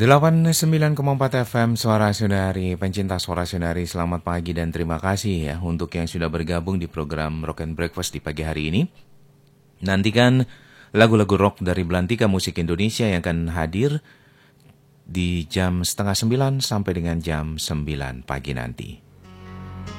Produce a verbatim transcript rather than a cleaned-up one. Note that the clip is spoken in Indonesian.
delapan puluh sembilan koma empat F M Suara Saudari, pencinta Suara Saudari, selamat pagi dan terima kasih ya untuk yang sudah bergabung di program Rock and Breakfast di pagi hari ini. Nantikan lagu-lagu rock dari Belantika Musik Indonesia yang akan hadir di jam setengah sembilan sampai dengan jam sembilan pagi nanti.